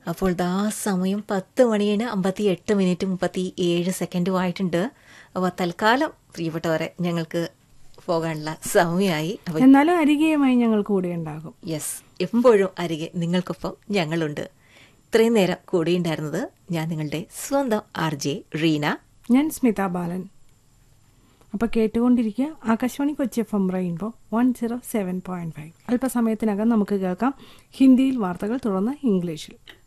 അപ്പോൾ ദാ സമയം 10 മണിയാണ് 58 മിനിറ്റ് 37 സെക്കൻഡുമായിട്ടുണ്ട്. അപ്പോൾ തൽക്കാലം പ്രിയപ്പെട്ടവരെ ഞങ്ങൾക്ക് പോകാനുള്ള സമയമായി. എന്നാലും അരികെയുമായി ഞങ്ങൾ കൂടെ ഉണ്ടാകും. യെസ്, എപ്പോഴും അരികെ നിങ്ങൾക്കൊപ്പം ഞങ്ങളുണ്ട്. ഇത്രയും നേരം കൂടെയുണ്ടായിരുന്നത് ഞാൻ നിങ്ങളുടെ സ്വന്തം RJ റീന, ഞാൻ സ്മിത ബാലൻ. അപ്പോൾ കേട്ടുകൊണ്ടിരിക്കുക ആകാശവാണി കൊച്ചി FM റെയിൻബോ 107.5. അല്പസമയത്തിനകം നമുക്ക് കേൾക്കാം ഹിന്ദിയിൽ വാർത്തകൾ, തുടർന്ന് ഇംഗ്ലീഷിൽ.